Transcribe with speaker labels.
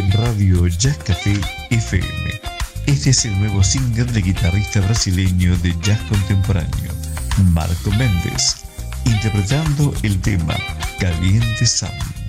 Speaker 1: Radio Jazz Café FM. Este es el nuevo single del guitarrista brasileño de jazz contemporáneo, Marco Mendes, interpretando el tema Caliente Sam.